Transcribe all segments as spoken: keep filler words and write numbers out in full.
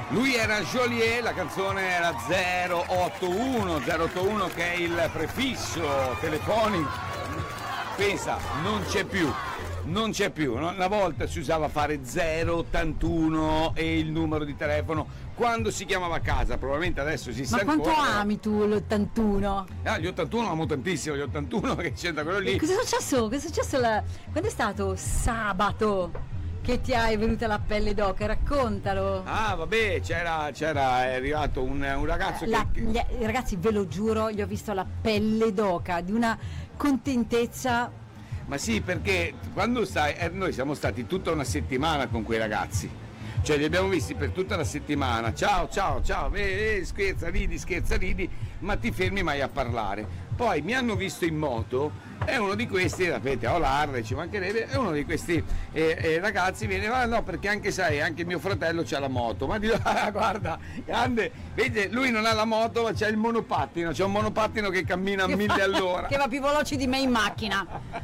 Lui era Joliet, la canzone era zero otto uno, zero otto uno che è il prefisso telefonico. Pensa, non c'è più. Non c'è più, no? Una volta si usava fare zero ottantuno e il numero di telefono quando si chiamava a casa, probabilmente adesso si sa Ma ancora. quanto ami tu l'ottantuno? Ah, gli ottantuno amo tantissimo, gli ottantuno che c'entra quello lì. E cosa è successo? Cosa è successo la... quando è stato sabato che ti hai venuta la pelle d'oca? Raccontalo. Ah vabbè, c'era, c'era è arrivato un, un ragazzo La, che... gli, ragazzi, ve lo giuro, gli ho visto la pelle d'oca di una contentezza. Ma sì, perché quando stai, eh, noi siamo stati tutta una settimana con quei ragazzi, cioè li abbiamo visti per tutta la settimana, ciao ciao ciao, eh, eh, scherza ridi, scherza ridi, ma ti fermi mai a parlare. Poi mi hanno visto in moto, è uno di questi, sapete, ho l'Arre, ci mancherebbe, è uno di questi eh, eh, ragazzi, viene, ma no, perché anche sai, anche mio fratello c'ha la moto, ma dico, ah, guarda, grande, vedi, lui non ha la moto, ma c'ha il monopattino, c'è un monopattino che cammina a Che mille fa- all'ora. Che va più veloce di me in macchina.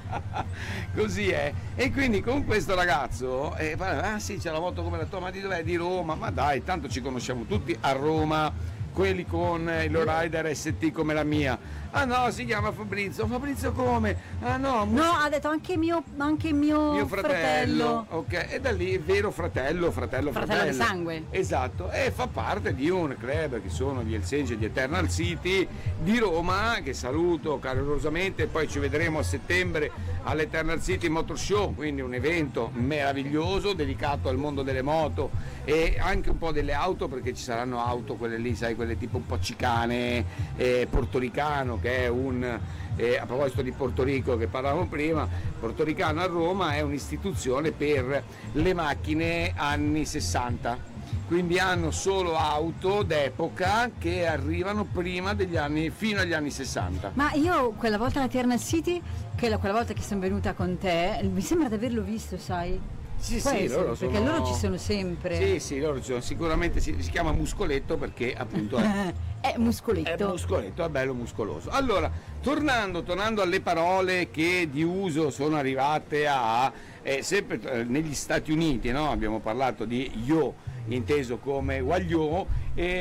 Così è. E quindi con questo ragazzo, eh, ah sì, c'è la moto come la tua, ma di dov'è? Di Roma, ma dai, tanto ci conosciamo tutti a Roma. Quelli con il Rider S T come la mia. Ah no, si chiama Fabrizio. Fabrizio come? Ah no, No, ha detto anche mio, anche mio, mio fratello. fratello. Ok, e da lì vero fratello, fratello, Fratello fratello. di sangue. Esatto, e fa parte di un club che sono gli Hells Angels di Eternal City di Roma, che saluto calorosamente, poi ci vedremo a settembre all'Eternal City Motor Show, quindi un evento meraviglioso dedicato al mondo delle moto e anche un po' delle auto, perché ci saranno auto, quelle lì, sai, quelle tipo un po' cicane, eh, portoricano, che è un, eh, a proposito di Porto Rico che parlavamo prima, Portoricano a Roma è un'istituzione per le macchine anni sessanta, quindi hanno solo auto d'epoca che arrivano prima degli anni, fino agli anni sessanta. Ma io quella volta alla Eternal City, che la- quella volta che sono venuta con te, mi sembra di averlo visto, sai? Sì, Può sì, essere, loro perché sono... loro ci sono sempre. Sì, sì, loro ci sono, sicuramente si, si chiama Muscoletto perché appunto è, È muscoletto. è muscoletto, è bello muscoloso. Allora, tornando, tornando alle parole che di uso sono arrivate a, eh, sempre eh, negli Stati Uniti, no? Abbiamo parlato di yo, inteso come guagliò, e